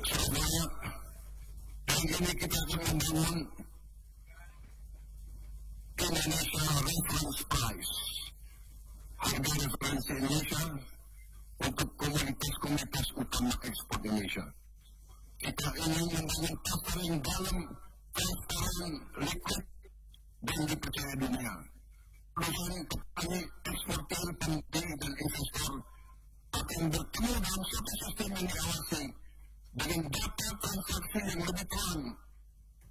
Sebenarnya, yang ini kita akan membangun Indonesia Reference Prize, harga referensi Indonesia untuk komunitas-komunitas utama ekspor Indonesia. Kita ingin membangun pasar yang dalam, transparan, liquid, dan dipercaya dunia. Perusahaan petani, eksportir, pembeli, dan investor akan bertemu dalam satu sistem yang diawasi dengan data transaksi yang lebih terang